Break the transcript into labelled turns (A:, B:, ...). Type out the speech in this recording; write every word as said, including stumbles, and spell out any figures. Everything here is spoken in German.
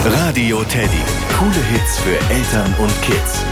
A: Radio Teddy. Coole Hits für Eltern und Kids.